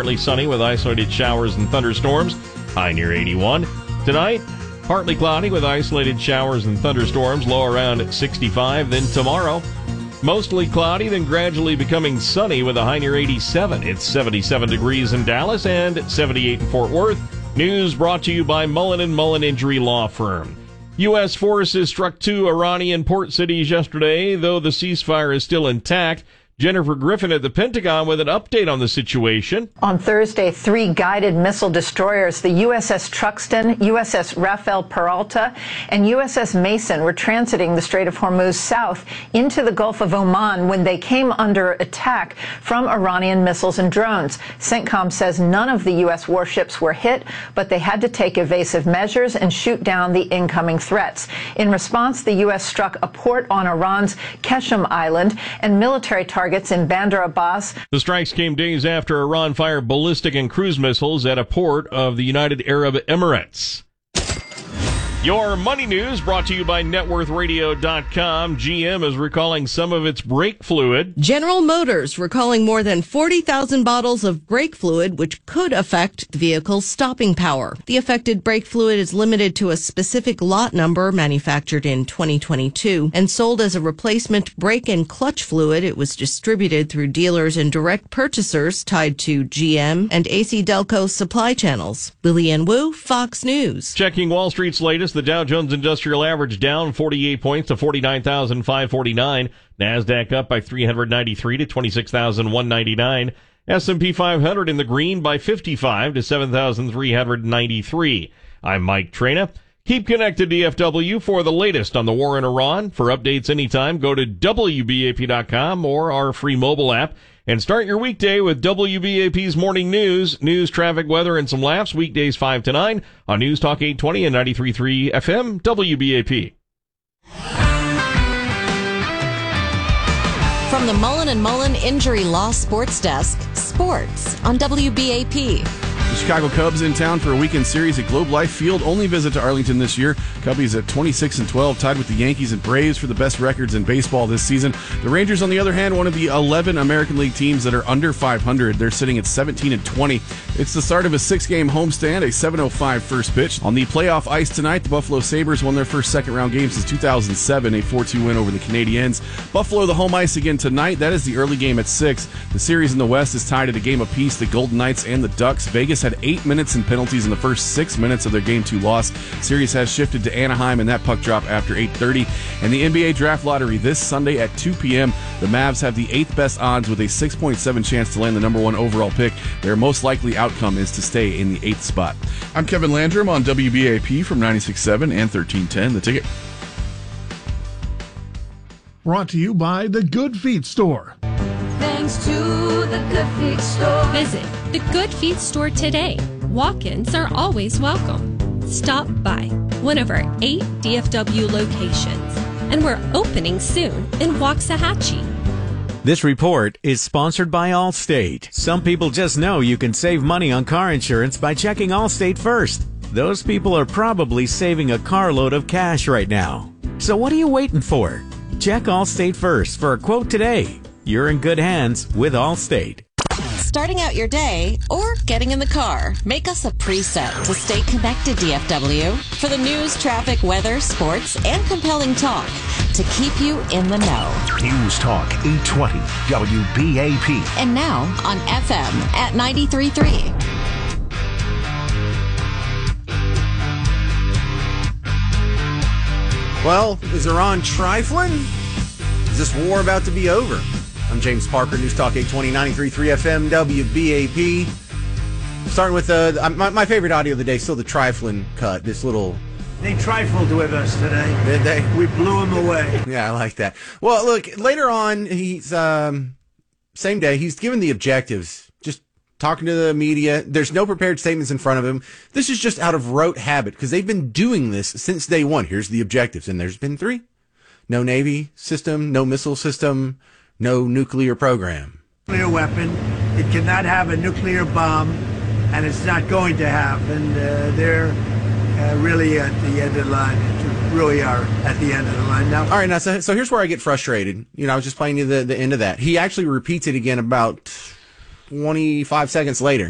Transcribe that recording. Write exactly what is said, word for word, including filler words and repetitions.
partly sunny with isolated showers and thunderstorms, high near eighty-one. Tonight, partly cloudy with isolated showers and thunderstorms, low around sixty-five. Then tomorrow, mostly cloudy, then gradually becoming sunny with a high near eighty-seven. It's seventy-seven degrees in Dallas and seventy-eight in Fort Worth. News brought to you by Mullen and Mullen Injury Law Firm. U S forces struck two Iranian port cities yesterday, though the ceasefire is still intact. Jennifer Griffin at the Pentagon with an update on the situation. On Thursday, three guided missile destroyers, the U S S Truxtun, U S S Rafael Peralta, and U S S Mason were transiting the Strait of Hormuz south into the Gulf of Oman when they came under attack from Iranian missiles and drones. CENTCOM says none of the U S warships were hit, but they had to take evasive measures and shoot down the incoming threats. In response, the U S struck a port on Iran's Keshem Island and military targets in Bandar Abbas. The strikes came days after Iran fired ballistic and cruise missiles at a port of the United Arab Emirates. Your money news brought to you by net worth radio dot com. G M is recalling some of its brake fluid. General Motors recalling more than forty thousand bottles of brake fluid, which could affect the vehicle's stopping power. The affected brake fluid is limited to a specific lot number manufactured in twenty twenty-two and sold as a replacement brake and clutch fluid. It was distributed through dealers and direct purchasers tied to G M and A C Delco supply channels. Lillian Wu, Fox News. Checking Wall Street's latest. The Dow Jones Industrial Average down forty-eight points to forty-nine thousand five hundred forty-nine. NASDAQ up by three hundred ninety-three to twenty-six thousand one hundred ninety-nine. S and P five hundred in the green by fifty-five to seven thousand three hundred ninety-three. I'm Mike Traina. Keep connected to D F W for the latest on the war in Iran. For updates anytime, go to W B A P dot com or our free mobile app. And start your weekday with W B A P's Morning News. News, traffic, weather, and some laughs. Weekdays five to nine on News Talk eight twenty and ninety-three point three F M, W B A P. From the Mullen and Mullen Injury Law Sports Desk, sports on W B A P. The Chicago Cubs in town for a weekend series at Globe Life Field. Only visit to Arlington this year. Cubbies at twenty-six and twelve, tied with the Yankees and Braves for the best records in baseball this season. The Rangers, on the other hand, one of the eleven American League teams that are under five hundred. They're sitting at seventeen and twenty. It's the start of a six-game homestand, a seven oh five first pitch. On the playoff ice tonight, the Buffalo Sabres won their first second-round game since two thousand seven, a four two win over the Canadiens. Buffalo, the home ice again tonight. That is the early game at six. The series in the West is tied at a game apiece. The Golden Knights and the Ducks. Vegas had eight minutes in penalties in the first six minutes of their game two loss. Series has shifted to Anaheim, and that puck drop after eight thirty. And the N B A Draft Lottery this Sunday at two p.m. The Mavs have the eighth best odds with a six point seven chance to land the number one overall pick. Their most likely outcome is to stay in the eighth spot. I'm Kevin Landrum on W B A P from ninety-six point seven and thirteen ten. The Ticket. Brought to you by the Good Feet Store. Thanks to the Good Feet Store. Visit the Good Feet Store today. Walk-ins are always welcome. Stop by one of our eight D F W locations, and we're opening soon in Waxahachie. This report is sponsored by Allstate. Some people just know you can save money on car insurance by checking Allstate first. Those people are probably saving a carload of cash right now. So what are you waiting for? Check Allstate first for a quote today. You're in good hands with Allstate. Starting out your day or getting in the car, make us a preset to stay connected, D F W, for the news, traffic, weather, sports, and compelling talk to keep you in the know. News Talk eight twenty W B A P. And now on F M at ninety-three point three. Well, is Iran trifling? Is this war about to be over? I'm James Parker, News Talk eight twenty, ninety-three point three F M, W B A P. Starting with uh, my, my favorite audio of the day, still the trifling cut. This little... They trifled with us today. Did they? We blew them away. Yeah, I like that. Well, look, later on, he's... Um, same day, he's given the objectives. Just talking to the media. There's no prepared statements in front of him. This is just out of rote habit, because they've been doing this since day one. Here's the objectives, and there's been three. No Navy system, no missile system, no nuclear program. Nuclear weapon. It cannot have a nuclear bomb, and it's not going to have. And uh, they're uh, really at the end of the line. Really are at the end of the line now. All right, now, so, so here's where I get frustrated. You know, I was just playing you the, the end of that. He actually repeats it again about twenty-five seconds later.